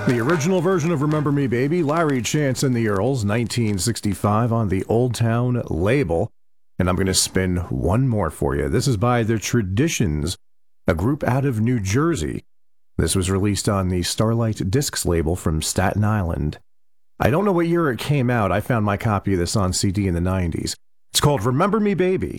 The original version of Remember Me Baby, Larry Chance and the Earls, 1965 on the Old Town label. And I'm going to spin one more for you. This is by The Traditions, a group out of New Jersey. This was released on the Starlight Discs label from Staten Island. I don't know what year it came out. I found my copy of this on CD in the 90s. It's called Remember Me Baby.